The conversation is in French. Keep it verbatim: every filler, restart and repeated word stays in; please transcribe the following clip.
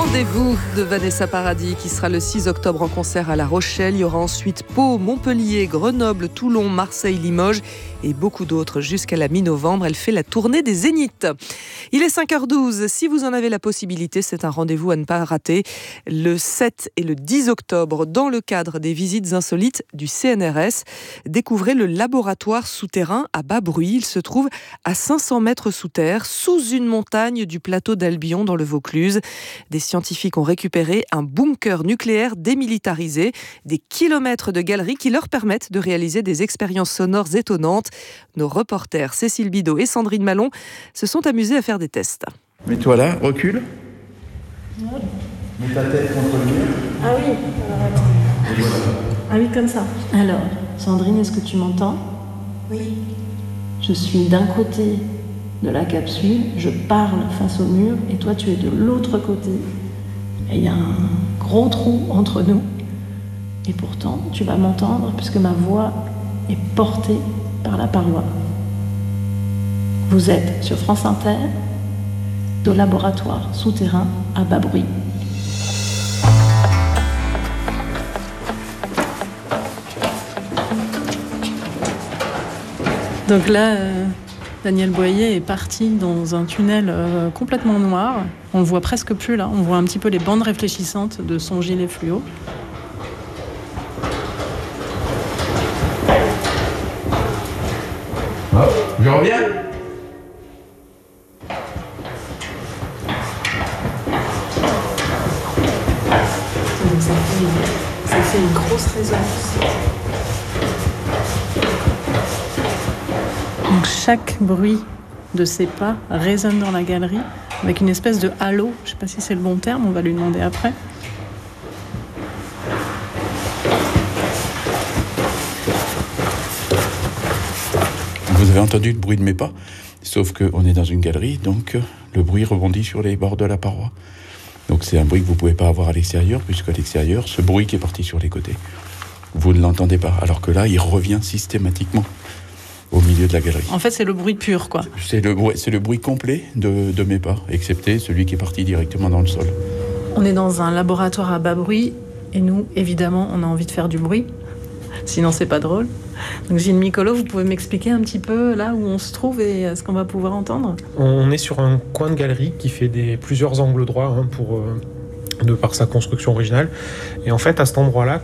Rendez-vous de Vanessa Paradis qui sera le six octobre en concert à La Rochelle. Il y aura ensuite Pau, Montpellier, Grenoble, Toulon, Marseille, Limoges et beaucoup d'autres jusqu'à la mi-novembre. Elle fait la tournée des Zéniths. Il est cinq heures douze. Si vous en avez la possibilité, c'est un rendez-vous à ne pas rater. Le sept et le dix octobre, dans le cadre des visites insolites du C N R S, découvrez le laboratoire souterrain à bas bruit. Il se trouve à cinq cents mètres sous terre, sous une montagne du plateau d'Albion dans le Vaucluse. Des scientifiques ont récupéré un bunker nucléaire démilitarisé, des kilomètres de galeries qui leur permettent de réaliser des expériences sonores étonnantes. Nos reporters Cécile Bidot et Sandrine Malon se sont amusés à faire des tests. Mets-toi là, recule. Ouais. Mets ta tête contre le mur. Ah oui, alors attends. Ah oui, comme ça. Alors, Sandrine, est-ce que tu m'entends ? Oui. Je suis d'un côté de la capsule, je parle face au mur, et toi tu es de l'autre côté. Et il y a un gros trou entre nous. Et pourtant, tu vas m'entendre puisque ma voix est portée par la paroi. Vous êtes sur France Inter, au laboratoire souterrain à bas bruit. Donc là, euh, Daniel Boyer est parti dans un tunnel euh, complètement noir. On le voit presque plus là, on voit un petit peu les bandes réfléchissantes de son gilet fluo. Oh, je reviens. Donc ça fait, ça fait une grosse résonance. Donc chaque bruit de ses pas résonne dans la galerie avec une espèce de halo. Je ne sais pas si c'est le bon terme, on va lui demander après. Vous avez entendu le bruit de mes pas, sauf qu'on est dans une galerie, donc le bruit rebondit sur les bords de la paroi. Donc c'est un bruit que vous ne pouvez pas avoir à l'extérieur, puisqu'à l'extérieur, ce bruit qui est parti sur les côtés, vous ne l'entendez pas. Alors que là, il revient systématiquement au milieu de la galerie. En fait, c'est le bruit pur, quoi. C'est le, c'est le bruit complet de, de mes pas, excepté celui qui est parti directement dans le sol. On est dans un laboratoire à bas bruit, et nous, évidemment, on a envie de faire du bruit. Sinon, c'est pas drôle. Donc Gilles Micolo, vous pouvez m'expliquer un petit peu là où on se trouve et ce qu'on va pouvoir entendre ? On est sur un coin de galerie qui fait des, plusieurs angles droits hein, pour, euh, de par sa construction originale. Et en fait, à cet endroit-là,